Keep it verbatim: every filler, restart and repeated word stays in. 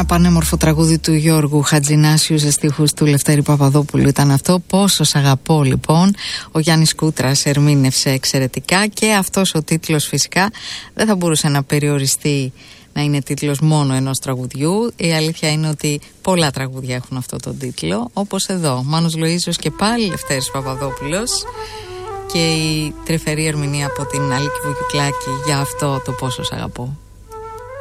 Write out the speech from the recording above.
Ένα πανέμορφο τραγούδι του Γιώργου Χατζηνάσιου σε στίχους του Λευτέρη Παπαδόπουλου ήταν αυτό. Πόσο σ' αγαπώ, λοιπόν. Ο Γιάννης Κούτρας ερμήνευσε εξαιρετικά και αυτός ο τίτλος φυσικά δεν θα μπορούσε να περιοριστεί να είναι τίτλος μόνο ενός τραγουδιού. Η αλήθεια είναι ότι πολλά τραγούδια έχουν αυτό τον τίτλο, όπως εδώ Μάνος Λοΐζος και πάλι Λευτέρης Παπαδόπουλος και η τρυφερή ερμηνεία από την Αλίκη Βουγιουκλάκη για αυτό το πόσο σ' αγαπώ.